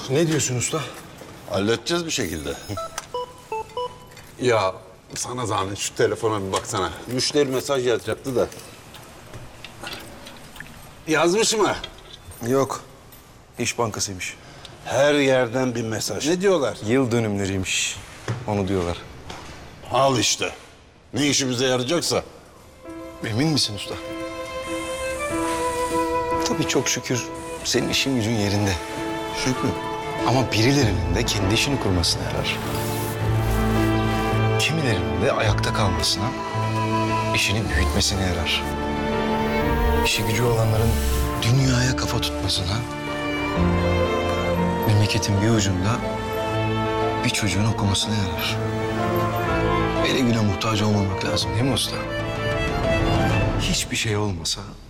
Ne diyorsun usta? Halledeceğiz bir şekilde. Ya sana zahmet şu telefona bir baksana. Müşteri mesaj yazacaktı da. Yazmış mı? Yok. İş Bankası'ymış. Her yerden bir mesaj. Ne diyorlar? Yıl dönümleriymiş. Onu diyorlar. Al işte. Ne işimize yarayacaksa. Emin misin usta? Tabii çok şükür senin işin gücün yerinde. Şükrü. Ama birilerinin de kendi işini kurmasına yarar. Kimilerinin de ayakta kalmasına, işini büyütmesine yarar. İşi gücü olanların dünyaya kafa tutmasına, memleketin bir ucunda bir çocuğun okumasına yarar. Ele güne muhtaç olmamak lazım değil mi usta? Hiçbir şey olmasa